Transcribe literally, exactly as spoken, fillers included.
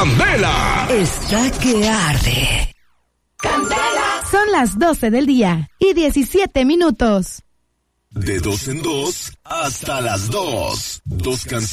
Candela está que arde. Candela. Son las doce del día y diecisiete minutos. De dos en dos hasta las dos. Dos canciones.